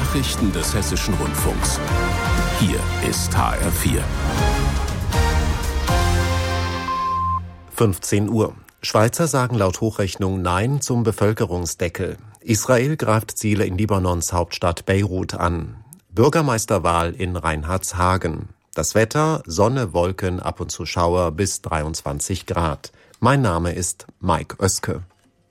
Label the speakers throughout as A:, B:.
A: Nachrichten des Hessischen Rundfunks. Hier ist HR4.
B: 15 Uhr. Schweizer sagen laut Hochrechnung Nein zum Bevölkerungsdeckel. Israel greift Ziele in Libanons Hauptstadt Beirut an. Bürgermeisterwahl in Reinhardshagen. Das Wetter, Sonne, Wolken, ab und zu Schauer bis 23 Grad. Mein Name ist Mike Oeske.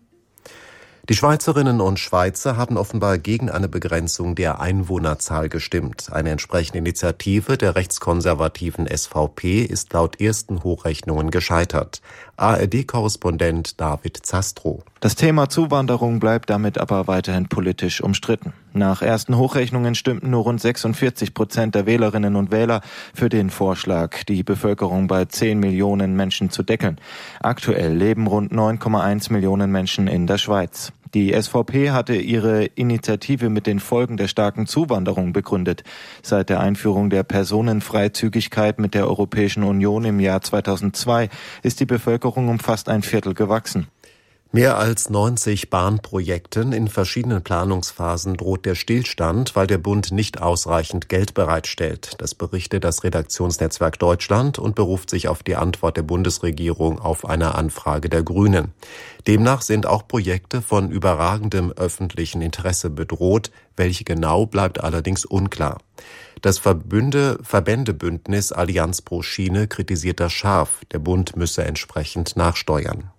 B: Die Schweizerinnen und Schweizer haben offenbar gegen eine Begrenzung der Einwohnerzahl gestimmt. Eine entsprechende Initiative der rechtskonservativen SVP ist laut ersten Hochrechnungen gescheitert. ARD-Korrespondent David Zastrow.
C: Das Thema Zuwanderung bleibt damit aber weiterhin politisch umstritten. Nach ersten Hochrechnungen stimmten nur rund 46% der Wählerinnen und Wähler für den Vorschlag, die Bevölkerung bei 10 Millionen Menschen zu deckeln. Aktuell leben rund 9,1 Millionen Menschen in der Schweiz. Die SVP hatte ihre Initiative mit den Folgen der starken Zuwanderung begründet. Seit der Einführung der Personenfreizügigkeit mit der Europäischen Union im Jahr 2002 ist die Bevölkerung um fast ein Viertel gewachsen.
B: Mehr als 90 Bahnprojekten in verschiedenen Planungsphasen droht der Stillstand, weil der Bund nicht ausreichend Geld bereitstellt. Das berichtet das Redaktionsnetzwerk Deutschland und beruft sich auf die Antwort der Bundesregierung auf eine Anfrage der Grünen. Demnach sind auch Projekte von überragendem öffentlichen Interesse bedroht. Welche genau, bleibt allerdings unklar. Das Verbändebündnis Allianz pro Schiene kritisiert das scharf. Der Bund müsse entsprechend nachsteuern.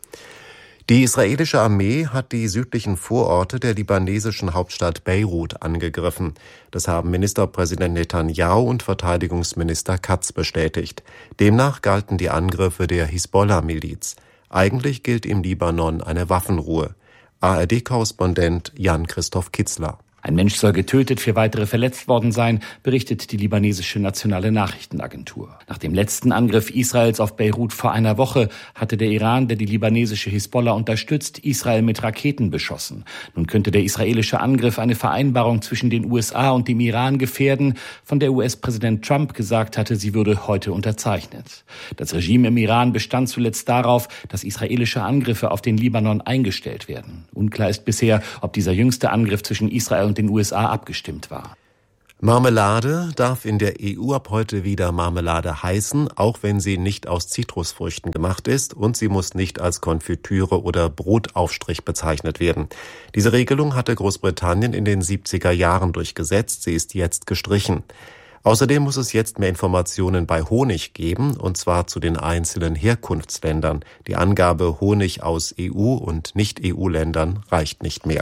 B: Die israelische Armee hat die südlichen Vororte der libanesischen Hauptstadt Beirut angegriffen. Das haben Ministerpräsident Netanyahu und Verteidigungsminister Katz bestätigt. Demnach galten die Angriffe der Hisbollah-Miliz. Eigentlich gilt im Libanon eine Waffenruhe. ARD-Korrespondent Jan-Christoph Kitzler.
D: Ein Mensch soll getötet, 4 weitere verletzt worden sein, berichtet die libanesische nationale Nachrichtenagentur. Nach dem letzten Angriff Israels auf Beirut vor einer Woche hatte der Iran, der die libanesische Hisbollah unterstützt, Israel mit Raketen beschossen. Nun könnte der israelische Angriff eine Vereinbarung zwischen den USA und dem Iran gefährden, von der US-Präsident Trump gesagt hatte, sie würde heute unterzeichnet. Das Regime im Iran bestand zuletzt darauf, dass israelische Angriffe auf den Libanon eingestellt werden. Unklar ist bisher, ob dieser jüngste Angriff zwischen Israel und den USA abgestimmt war.
B: Marmelade darf in der EU ab heute wieder Marmelade heißen, auch wenn sie nicht aus Zitrusfrüchten gemacht ist, und sie muss nicht als Konfitüre oder Brotaufstrich bezeichnet werden. Diese Regelung hatte Großbritannien in den 70er Jahren durchgesetzt, sie ist jetzt gestrichen. Außerdem muss es jetzt mehr Informationen bei Honig geben, und zwar zu den einzelnen Herkunftsländern. Die Angabe Honig aus EU- und Nicht-EU-Ländern reicht nicht mehr.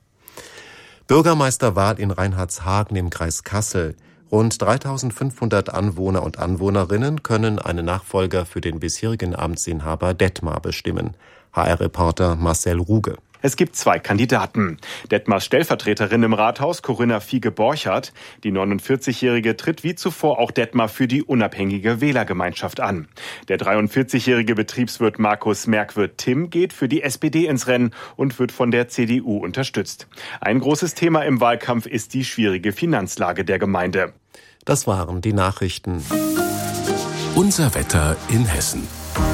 B: Bürgermeisterwahl in Reinhardshagen im Kreis Kassel. Rund 3.500 Anwohner und Anwohnerinnen können einen Nachfolger für den bisherigen Amtsinhaber Detmar bestimmen. HR-Reporter Marcel Ruge.
E: Es gibt 2 Kandidaten. Detmars Stellvertreterin im Rathaus, Corinna Fiege-Borchardt. Die 49-Jährige tritt wie zuvor auch Detmar für die unabhängige Wählergemeinschaft an. Der 43-jährige Betriebswirt Markus Merkwirth-Timm geht für die SPD ins Rennen und wird von der CDU unterstützt. Ein großes Thema im Wahlkampf ist die schwierige Finanzlage der Gemeinde.
B: Das waren die Nachrichten.
A: Unser Wetter in Hessen.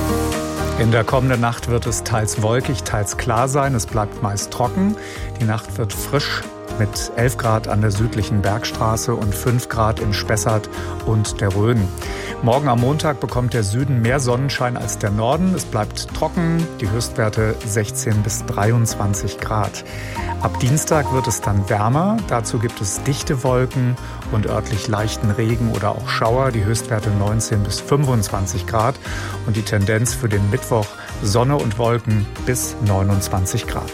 F: In der kommenden Nacht wird es teils wolkig, teils klar sein. Es bleibt meist trocken. Die Nacht wird frisch mit 11 Grad an der südlichen Bergstraße und 5 Grad im Spessart und der Rhön. Morgen am Montag bekommt der Süden mehr Sonnenschein als der Norden. Es bleibt trocken, die Höchstwerte 16 bis 23 Grad. Ab Dienstag wird es dann wärmer. Dazu gibt es dichte Wolken und örtlich leichten Regen oder auch Schauer. Die Höchstwerte 19 bis 25 Grad. Und die Tendenz für den Mittwoch Sonne und Wolken bis 29 Grad.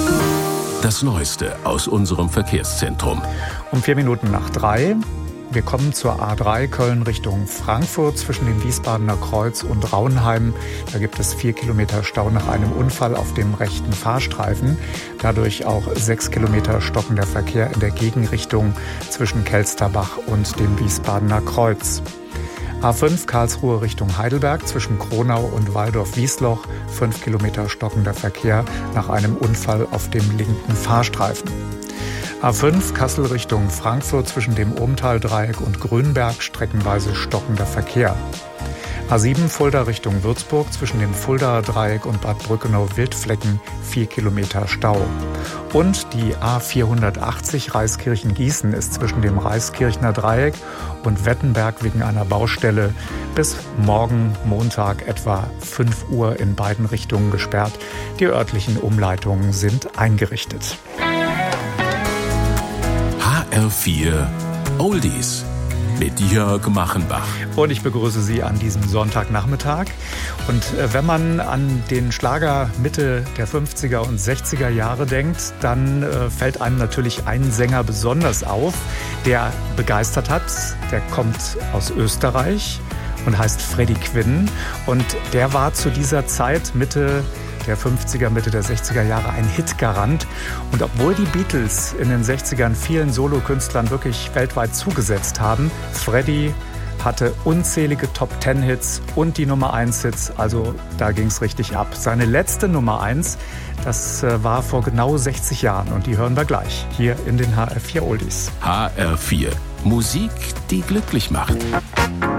A: Das Neueste aus unserem Verkehrszentrum.
F: Um 4 Minuten nach 3. Wir kommen zur A3 Köln Richtung Frankfurt zwischen dem Wiesbadener Kreuz und Rauenheim. Da gibt es 4 Kilometer Stau nach einem Unfall auf dem rechten Fahrstreifen. Dadurch auch 6 Kilometer stockender Verkehr in der Gegenrichtung zwischen Kelsterbach und dem Wiesbadener Kreuz. A5 Karlsruhe Richtung Heidelberg zwischen Kronau und Waldorf-Wiesloch. 5 Kilometer stockender Verkehr nach einem Unfall auf dem linken Fahrstreifen. A5 Kassel Richtung Frankfurt zwischen dem Ohmtal-Dreieck und Grünberg streckenweise stockender Verkehr. A7 Fulda Richtung Würzburg zwischen dem Fuldaer Dreieck und Bad Brückenau-Wildflecken 4 Kilometer Stau. Und die A480 Reiskirchen-Gießen ist zwischen dem Reiskirchner Dreieck und Wettenberg wegen einer Baustelle bis morgen Montag etwa 5 Uhr in beiden Richtungen gesperrt. Die örtlichen Umleitungen sind eingerichtet.
A: HR4 Oldies mit Jörg Machenbach.
F: Und ich begrüße Sie an diesem Sonntagnachmittag. Und wenn man an den Schlager Mitte der 50er und 60er Jahre denkt, dann fällt einem natürlich ein Sänger besonders auf, der begeistert hat. Der kommt aus Österreich und heißt Freddie Quinn. Und der war zu dieser Zeit Mitte der 50er, Mitte der 60er Jahre ein Hitgarant. Und obwohl die Beatles in den 60ern vielen Solokünstlern wirklich weltweit zugesetzt haben, Freddie hatte unzählige Top-10-Hits und die Nummer-1-Hits, also da ging es richtig ab. Seine letzte Nummer 1, das war vor genau 60 Jahren und die hören wir gleich hier in den HR4 Oldies.
A: HR4 Musik, die glücklich macht.